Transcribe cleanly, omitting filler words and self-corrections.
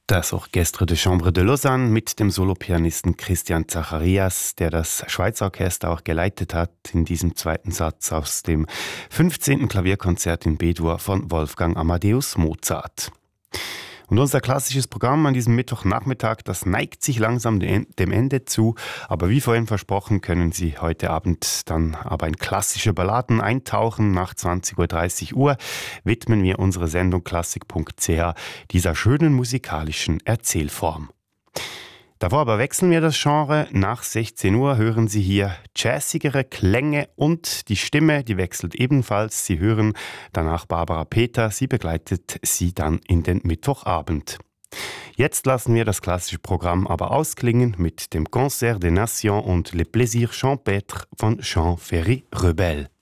Das Orchestre de Chambre de Lausanne mit dem Solopianisten Christian Zacharias, der das Schweizer Orchester auch geleitet hat, in diesem zweiten Satz aus dem 15. Klavierkonzert in B-Dur von Wolfgang Amadeus Mozart. Und unser klassisches Programm an diesem Mittwochnachmittag, das neigt sich langsam dem Ende zu. Aber wie vorhin versprochen, können Sie heute Abend dann aber in klassische Balladen eintauchen. Nach 20:30 Uhr widmen wir unsere Sendung klassik.ch dieser schönen musikalischen Erzählform. Davor aber wechseln wir das Genre. Nach 16 Uhr hören Sie hier jazzigere Klänge und die Stimme, die wechselt ebenfalls. Sie hören danach Barbara Peter, sie begleitet Sie dann in den Mittwochabend. Jetzt lassen wir das klassische Programm aber ausklingen mit dem Concert des Nations und Les Plaisirs Champêtres von Jean Ferry Rebel.